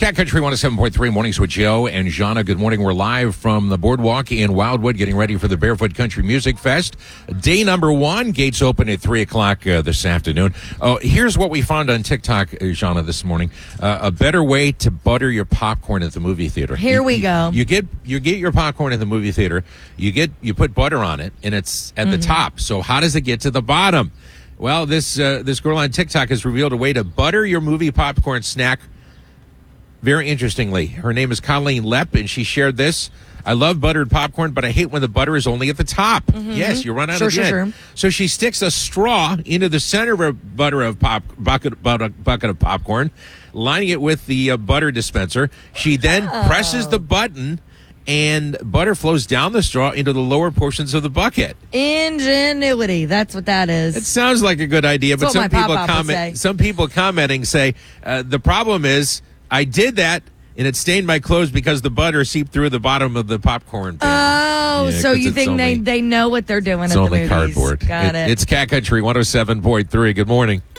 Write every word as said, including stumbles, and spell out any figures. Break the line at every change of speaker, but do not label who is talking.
Cat Country one oh seven point three, Mornings with Joe and Jana. Good morning. We're live from the Boardwalk in Wildwood, getting ready for the Barefoot Country Music Fest. Day number one. Gates open at three o'clock uh, this afternoon. Oh, here's what we found on TikTok, uh, Jana, this morning. Uh, a better way to butter your popcorn at the movie theater.
Here
you,
we go.
You, you get you get your popcorn at the movie theater. You get you put butter on it, and it's at
Mm-hmm.
the top. So how does it get to the bottom? Well, this uh, this girl on TikTok has revealed a way to butter your movie popcorn snack. Very interestingly, her name is Colleen Lepp, and she shared this. I love buttered popcorn, but I hate when the butter is only at the top. Mm-hmm. Yes, you run out
sure,
of jet.
sure, sure.
So she sticks a straw into the center of a butter of pop bucket, bucket, bucket of popcorn, lining it with the uh, butter dispenser. She then
oh.
presses the button, and butter flows down the straw into the lower portions of the bucket.
Ingenuity. That's what that is.
It sounds like a good idea,
That's
but
what
some
my
people
pop-pop would say.
comment. Some people commenting say uh, the problem is I did that and it stained my clothes because the butter seeped through the bottom of the popcorn bin.
Oh,
Yeah,
so
'cause
you
it's
think
only-
they, they know what they're doing
It's
at the
only
movies.
cardboard.
Got it.
It's Cat Country one oh seven point three. Good morning.